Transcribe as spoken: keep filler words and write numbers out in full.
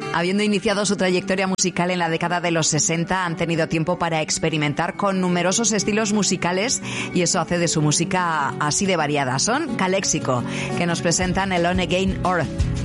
Habiendo iniciado su trayectoria musical en la década de los sesenta, han tenido tiempo para experimentar con numerosos estilos musicales y eso hace de su música así de variada. Son Calexico, que nos presentan el On Again Earth.